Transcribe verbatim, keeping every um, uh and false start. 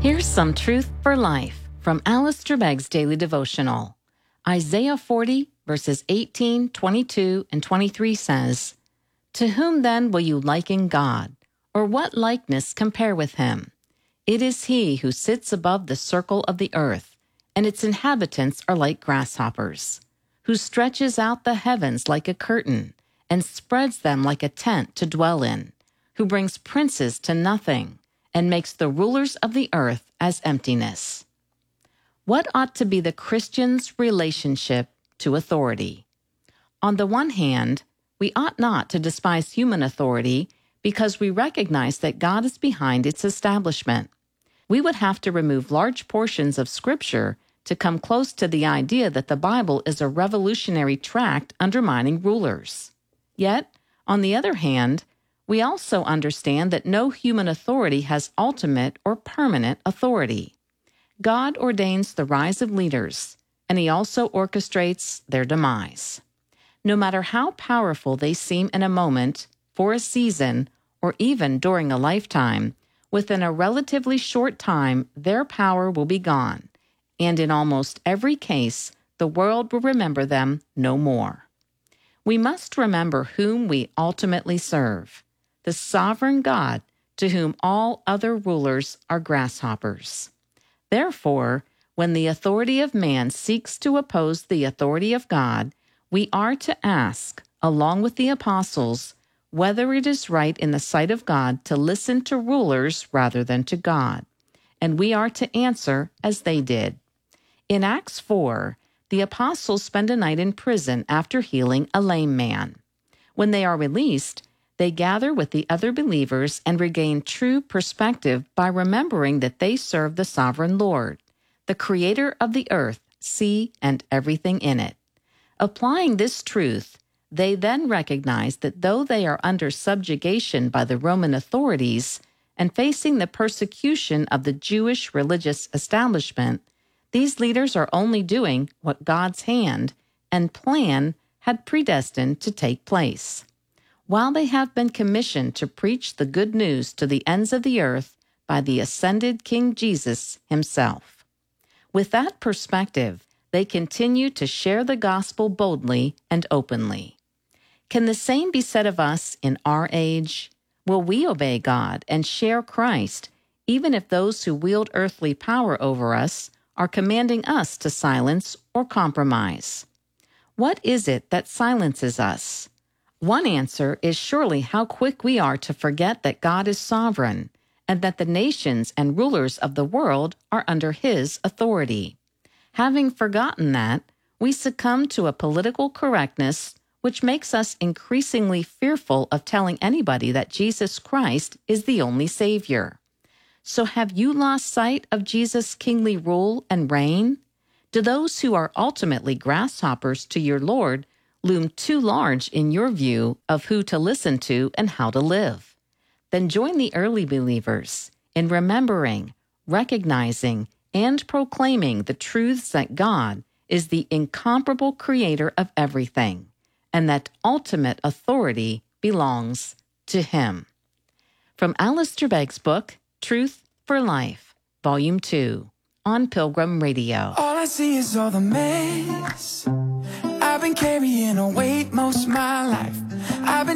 Here's some truth for life from Alistair Begg's Daily Devotional. Isaiah forty, verses eighteen, twenty-two, and twenty-three says, "To whom then will you liken God, or what likeness compare with him? It is he who sits above the circle of the earth, and its inhabitants are like grasshoppers, who stretches out the heavens like a curtain, and spreads them like a tent to dwell in, who brings princes to nothing, and makes the rulers of the earth as emptiness." What ought to be the Christian's relationship to authority? On the one hand, we ought not to despise human authority because we recognize that God is behind its establishment. We would have to remove large portions of Scripture to come close to the idea that the Bible is a revolutionary tract undermining rulers. Yet, on the other hand, we also understand that no human authority has ultimate or permanent authority. God ordains the rise of leaders, and He also orchestrates their demise. No matter how powerful they seem in a moment, for a season, or even during a lifetime, within a relatively short time, their power will be gone, and in almost every case, the world will remember them no more. We must remember whom we ultimately serve, the sovereign God to whom all other rulers are grasshoppers. Therefore, when the authority of man seeks to oppose the authority of God, we are to ask, along with the apostles, whether it is right in the sight of God to listen to rulers rather than to God, and we are to answer as they did. In Acts four, the apostles spend a night in prison after healing a lame man. When they are released, they gather with the other believers and regain true perspective by remembering that they serve the sovereign Lord, the creator of the earth, sea, and everything in it. Applying this truth, they then recognize that though they are under subjugation by the Roman authorities and facing the persecution of the Jewish religious establishment, these leaders are only doing what God's hand and plan had predestined to take place. While they have been commissioned to preach the good news to the ends of the earth by the ascended King Jesus himself. With that perspective, they continue to share the gospel boldly and openly. Can the same be said of us in our age? Will we obey God and share Christ, even if those who wield earthly power over us are commanding us to silence or compromise? What is it that silences us? One answer is surely how quick we are to forget that God is sovereign and that the nations and rulers of the world are under His authority. Having forgotten that, we succumb to a political correctness which makes us increasingly fearful of telling anybody that Jesus Christ is the only Savior. So have you lost sight of Jesus' kingly rule and reign? Do those who are ultimately grasshoppers to your Lord loom too large in your view of who to listen to and how to live? Then join the early believers in remembering, recognizing, and proclaiming the truths that God is the incomparable creator of everything, and that ultimate authority belongs to Him. From Alistair Begg's book, Truth for Life, Volume two, on Pilgrim Radio. All I see is all the mess. I've been carrying a weight most of my life. I've been